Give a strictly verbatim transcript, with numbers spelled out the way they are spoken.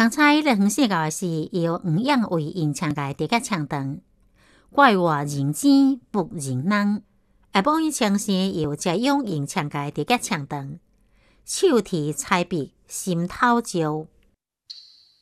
刚才咧黄世教的是由黄养为因唱家伫甲唱长，怪我认真不认人。下晡伊唱声由谢勇因唱家伫甲唱长，手提彩笔心头照。